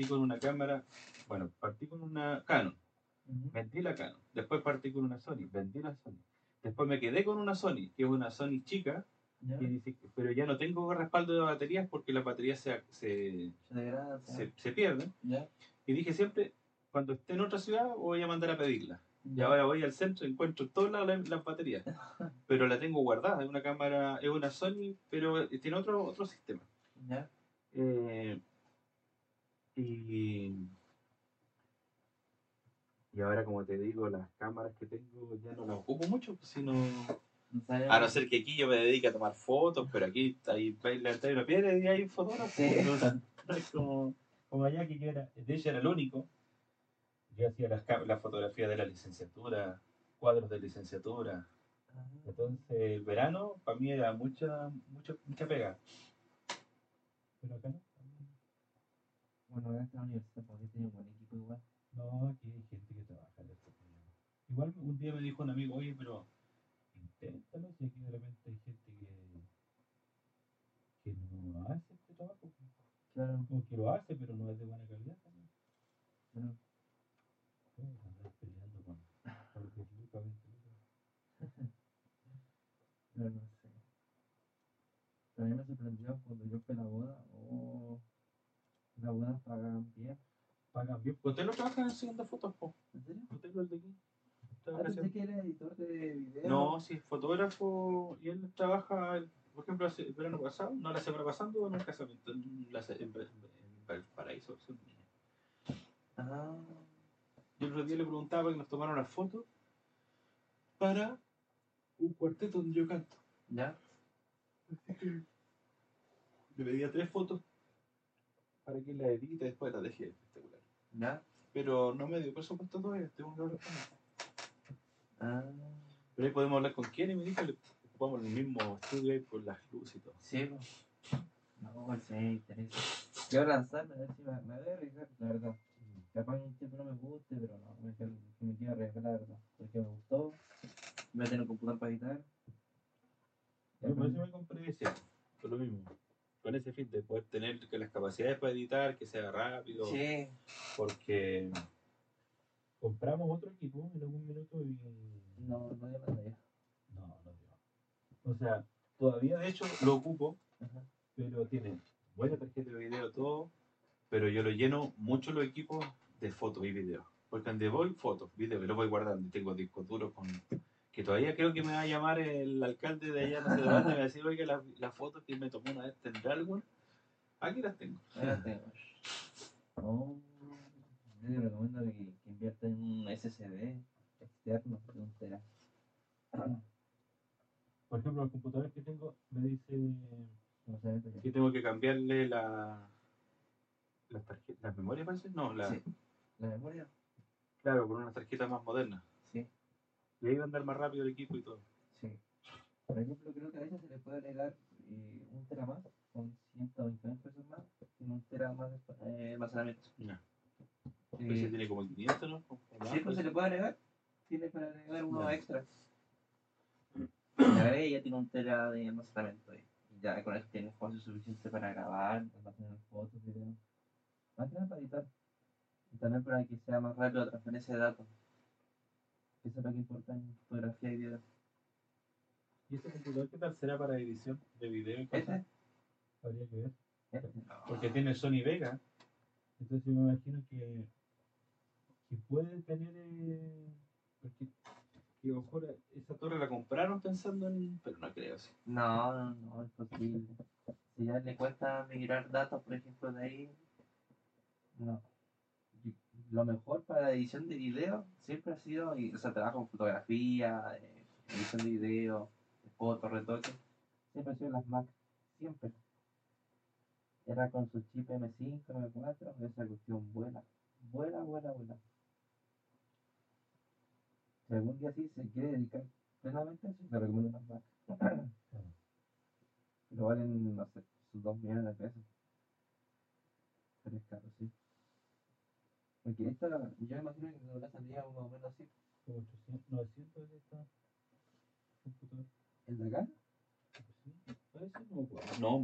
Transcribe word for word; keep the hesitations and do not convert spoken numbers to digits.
partí con una cámara, bueno, partí con una Canon, Ujú. vendí la Canon, después partí con una Sony, vendí la Sony, después me quedé con una Sony, que es una Sony chica, ¿Ya? y dice, pero ya no tengo respaldo de baterías porque las baterías se, se, Se degrada, se, se pierden, ¿ya? y dije siempre, cuando esté en otra ciudad voy a mandar a pedirla. Y ¿Ya? ahora voy al centro y encuentro todas las, las baterías, pero la tengo guardada, es una cámara, es una Sony, pero tiene otro, otro sistema. ¿Ya? Eh, y, y ahora, como te digo, las cámaras que tengo ya no las ocupo mucho, pues, sino, No sabía a no por- ser que aquí yo me dedique a tomar fotos, pero aquí hay, hay, hay una piedra y hay un fotógrafo. Sí. No, no es como, como allá que yo era, de hecho era el único. Yo hacía las, ca- las fotografías de la licenciatura, cuadros de licenciatura. Ah, Entonces, el verano para mí era mucha, mucha, mucha pega. Pero acá no. bueno, en esta universidad porque tenía un buen equipo igual. No, aquí hay gente que trabaja en esto. Igual un día me dijo un amigo, oye, pero inténtalo, si aquí de repente hay gente que, que no hace este trabajo. Claro. O que lo hace, pero no es de buena calidad también. Bueno, Puedes andar peleando con, con lo que es Luca, veinte lucas. pero no sé. Pero a mí me sorprendió cuando yo fui a la boda. Oh, la boda pagan bien. Pagan bien. ¿Usted no trabaja haciendo fotos, po? ¿En serio? ¿Usted no es de aquí? Ah, pensé que era editor de video. No, sí, fotógrafo, y él trabaja, por ejemplo, hace- el verano pasado, no la semana pasada, en un casamiento en, la, en, en Valparaíso. Ah, Yo el otro día le preguntaba que nos tomara una foto para un cuarteto donde yo canto. ¿ya? Así que le pedía tres fotos para que la edite y después la deje espectacular. ¿Ya? Pero no me dio presupuesto todavía, tengo que hablar con él. Ah, Pero ahí podemos hablar con quién y me dijo, le ocupamos el mismo estudio ahí por las luces y todo. sí, pues. No, pues sí, me interesa. Quiero lanzarme, a ver si me, me voy a arriesgar, la verdad. Capaz un tiempo no me guste, pero no, me, quiero- me quiero arriesgar, la verdad. Porque me gustó, voy a tener un computador para editar. Yo por eso me compré ese, por lo mismo. Con ese fin de poder tener que las capacidades para editar, que sea rápido. Sí, Porque compramos otro equipo en algún minuto y. no, no dio la talla. No, no dio. O sea, todavía de hecho lo ocupo, Ajá. pero tiene buena tarjeta de video, todo. Pero yo lo lleno mucho los equipos de fotos y video. Porque en voy fotos, video, y lo voy guardando. Y tengo discos duros con. Que todavía creo que me va a llamar el alcalde de allá, no sé de dónde, y me va a decir, oiga, las la fotos que me tomó una vez, ¿tendrá alguna? Aquí las tengo. Ahí la tengo. Oh, yo te recomiendo que, que inviertas en un S S D externo de un tera. Por ejemplo, los computadores que tengo me dice No sé, pero que tengo que cambiarle la, las tarjetas, las memorias, parece. No, la, sí. ¿La memoria? claro, por unas tarjetas más modernas. Sí, Y ahí va a andar más rápido el equipo y todo. sí. Por ejemplo, creo que a veces se le puede agregar eh, un tera más, con ciento veinte mil pesos más, y un tera más de espa- eh, almacenamiento. Ya. Sí, Ese tiene como quinientos, ¿no? O más, sí, pues se parece. le puede agregar. Tiene para agregar uno Ya. extra. Le agregué y ya tiene un tera de almacenamiento ahí. Y ya con eso tiene espacio suficiente para grabar, almacenar fotos, videos. Más que nada para editar. Y también para que sea más rápido la transferencia de datos. Eso es lo que importa en fotografía y video. ¿Y ese computador qué tal será para edición de video y cosas? Este, Habría que ver. este. Porque tiene Sony Vega. Entonces yo me imagino que, que puede tener. Eh, porque que a lo mejor esa torre la compraron pensando en. Pero no creo, sí. No, no, no, es posible. Si ya le cuesta migrar datos, por ejemplo, de ahí, no. Y lo mejor para la edición de video siempre ha sido, y, o sea, trabajo en fotografía, eh, edición de video, de fotos, retoques, siempre ha sido las Mac, siempre. Era con su chip M cinco, M cuatro, esa cuestión vuela, vuela, vuela, vuela. Si algún día sí se quiere dedicar plenamente a eso, te recomiendo unas Mac. Pero valen, no sé, sus dos millones de pesos. Pero es caro, sí. Porque esta, yo me imagino que no la saldría más o menos así. Como ochocientos, novecientos de esta computadora. ¿El de acá? Sí, parece, no me acuerdo. No,